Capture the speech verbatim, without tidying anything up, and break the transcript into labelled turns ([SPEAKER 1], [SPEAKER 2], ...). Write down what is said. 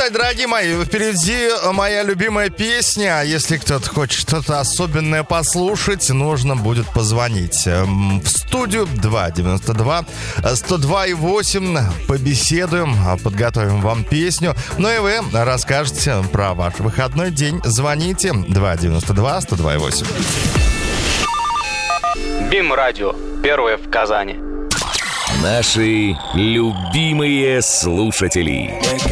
[SPEAKER 1] Ой, дорогие мои, впереди моя любимая песня. Если кто-то хочет что-то особенное послушать, нужно будет позвонить в студию два девяносто два сто два и восемь. Побеседуем, подготовим вам песню. Ну и вы расскажете про ваш выходной день. Звоните два девяносто два сто два и восемь.
[SPEAKER 2] БИМ-радио. Первое в Казани.
[SPEAKER 3] Наши любимые слушатели.